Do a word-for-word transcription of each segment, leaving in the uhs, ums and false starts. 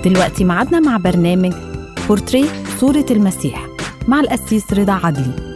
دلوقتي معادنا مع برنامج بورتريه صورة المسيح مع القسيس رضا عدلي.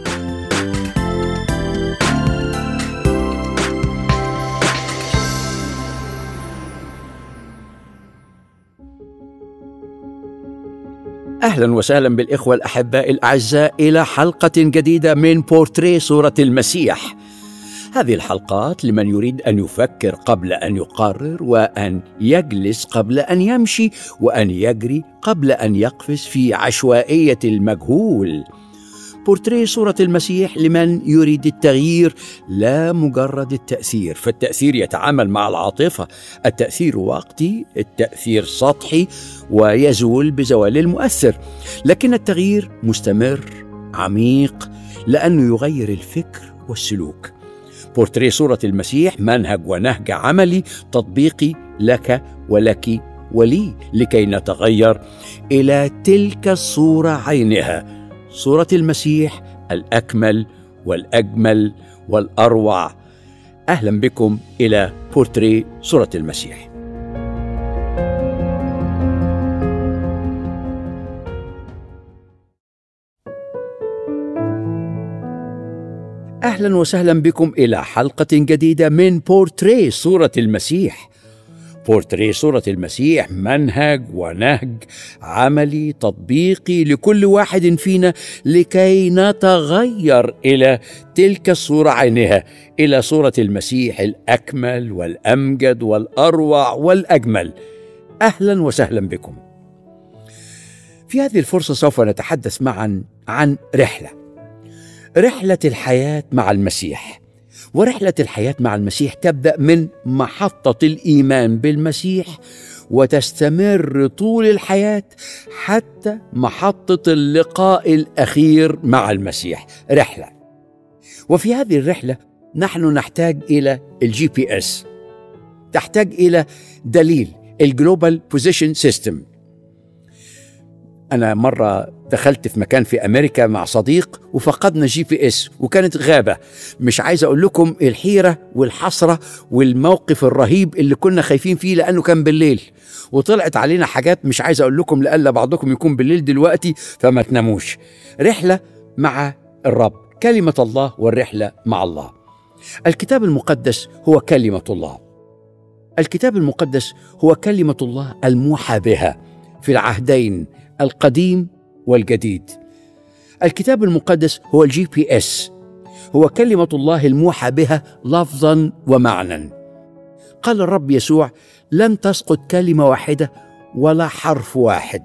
أهلا وسهلا بالإخوة الأحباء الأعزاء إلى حلقة جديدة من بورتريه صورة المسيح. هذه الحلقات لمن يريد أن يفكر قبل أن يقرر، وأن يجلس قبل أن يمشي، وأن يجري قبل أن يقفز في عشوائية المجهول. بورتريه صورة المسيح لمن يريد التغيير لا مجرد التأثير، فالتأثير يتعامل مع العاطفة، التأثير وقتي، التأثير سطحي ويزول بزوال المؤثر، لكن التغيير مستمر عميق لأنه يغير الفكر والسلوك. بورتريه صورة المسيح منهج ونهج عملي تطبيقي لك ولك ولي لكي نتغير إلى تلك الصورة عينها، صورة المسيح الأكمل والأجمل والأروع. أهلا بكم إلى بورتريه صورة المسيح. أهلا وسهلا بكم إلى حلقة جديدة من بورتريه صورة المسيح. بورتريه صورة المسيح منهج ونهج عملي تطبيقي لكل واحد فينا لكي نتغير إلى تلك الصورة عينها، إلى صورة المسيح الأكمل والأمجد والأروع والأجمل. أهلا وسهلا بكم. في هذه الفرصة سوف نتحدث معا عن رحلة رحلة الحياة مع المسيح. ورحلة الحياة مع المسيح تبدأ من محطة الإيمان بالمسيح وتستمر طول الحياة حتى محطة اللقاء الأخير مع المسيح. رحلة، وفي هذه الرحلة نحن نحتاج إلى الجي بي اس، تحتاج إلى دليل الجلوبال بوزيشن سيستم. أنا مرة دخلت في مكان في أمريكا مع صديق وفقدنا جي بي اس وكانت غابة. مش عايز أقول لكم الحيرة والحسرة والموقف الرهيب اللي كنا خايفين فيه لأنه كان بالليل، وطلعت علينا حاجات مش عايز أقول لكم لألا بعضكم يكون بالليل دلوقتي فما تناموش. رحلة مع الرب، كلمة الله والرحلة مع الله. الكتاب المقدس هو كلمة الله. الكتاب المقدس هو كلمة الله الموحى بها في العهدين القديم والجديد. الكتاب المقدس هو الجي بي اس، هو كلمة الله الموحى بها لفظا ومعنى. قال الرب يسوع: لن تسقط كلمة واحدة ولا حرف واحد.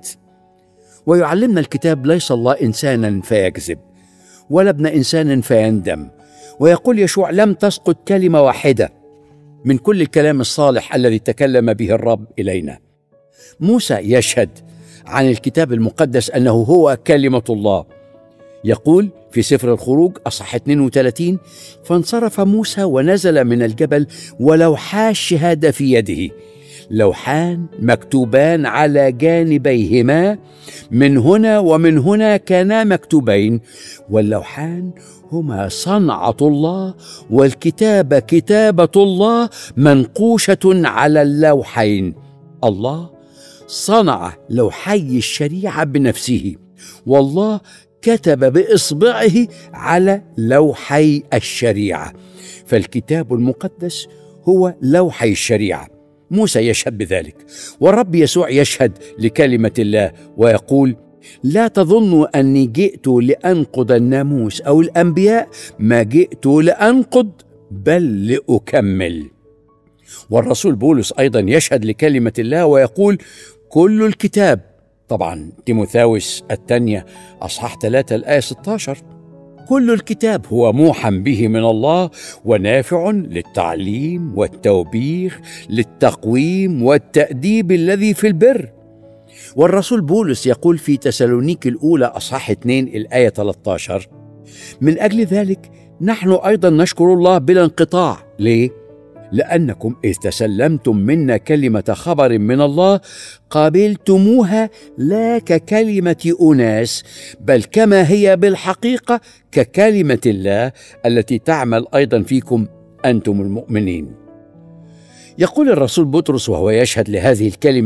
ويعلمنا الكتاب: ليس الله إنسانا فيكذب ولا ابن إنسان فيندم. ويقول يشوع: لم تسقط كلمة واحدة من كل الكلام الصالح الذي تكلم به الرب إلينا. موسى يشهد عن الكتاب المقدس أنه هو كلمة الله. يقول في سفر الخروج أصحاح اثنين وثلاثين: فانصرف موسى ونزل من الجبل ولوحا الشهادة في يده، لوحان مكتوبان على جانبيهما، من هنا ومن هنا كانا مكتوبين، واللوحان هما صنعة الله، والكتابة كتابة الله منقوشة على اللوحين. الله صنع لوحي الشريعة بنفسه، والله كتب بإصبعه على لوحي الشريعة، فالكتاب المقدس هو لوحي الشريعة. موسى يشهد بذلك، والرب يسوع يشهد لكلمة الله ويقول: لا تظنوا أني جئت لأنقض الناموس أو الأنبياء، ما جئت لأنقض بل لأكمل. والرسول بولس أيضا يشهد لكلمة الله ويقول: كل الكتاب، طبعا تيموثاوس الثانية أصحاح ثلاثة الآية ستة عشر، كل الكتاب هو موحى به من الله ونافع للتعليم والتوبيخ للتقويم والتأديب الذي في البر. والرسول بولس يقول في تسالونيك الأولى أصحاح اثنين الآية ثلاثة عشر: من أجل ذلك نحن أيضا نشكر الله بلا انقطاع. ليه؟ لأنكم إذ تسلمتم منا كلمة خبر من الله قابلتموها لا ككلمة أناس، بل كما هي بالحقيقة ككلمة الله التي تعمل أيضا فيكم أنتم المؤمنين. يقول الرسول بطرس وهو يشهد لهذه الكلمة: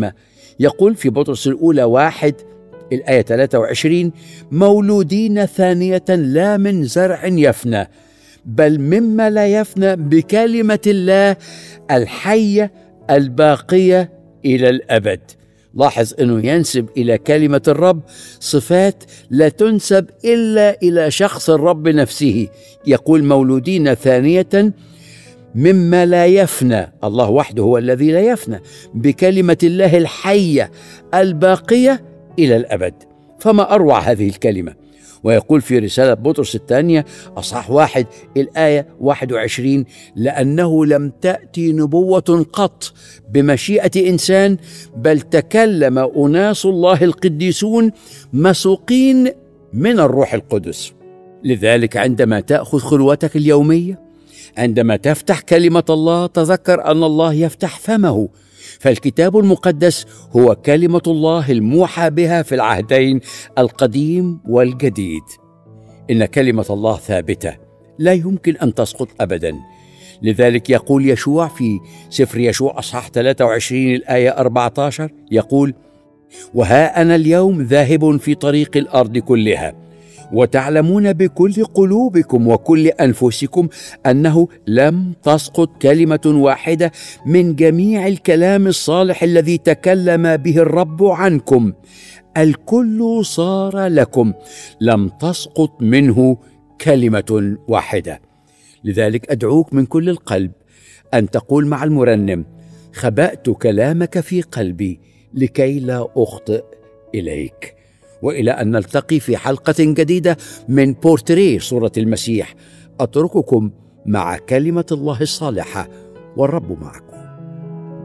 يقول في بطرس الأولى واحد الآية ثلاثة وعشرين: مولودين ثانية لا من زرع يفنى بل مما لا يفنى بكلمة الله الحية الباقية إلى الأبد. لاحظ أنه ينسب إلى كلمة الرب صفات لا تنسب إلا إلى شخص الرب نفسه. يقول مولودين ثانية مما لا يفنى، الله وحده هو الذي لا يفنى، بكلمة الله الحية الباقية إلى الأبد. فما أروع هذه الكلمة. ويقول في رسالة بطرس الثانية أصحاح واحد الآية واحد وعشرين: لأنه لم تأتي نبوة قط بمشيئة إنسان بل تكلم أناس الله القديسون مسوقين من الروح القدس. لذلك عندما تأخذ خلوتك اليومية، عندما تفتح كلمة الله، تذكر أن الله يفتح فمه، فالكتاب المقدس هو كلمة الله الموحى بها في العهدين القديم والجديد. إن كلمة الله ثابتة لا يمكن أن تسقط أبدا. لذلك يقول يشوع في سفر يشوع أصحاح ثلاثة وعشرين الآية أربعة عشر، يقول: وها أنا اليوم ذاهب في طريق الأرض كلها، وتعلمون بكل قلوبكم وكل أنفسكم أنه لم تسقط كلمة واحدة من جميع الكلام الصالح الذي تكلم به الرب عنكم، الكل صار لكم، لم تسقط منه كلمة واحدة. لذلك أدعوك من كل القلب أن تقول مع المرنم: خبأت كلامك في قلبي لكي لا أخطئ إليك. وإلى أن نلتقي في حلقة جديدة من بورتريه صورة المسيح، أترككم مع كلمة الله الصالحة، والرب معكم.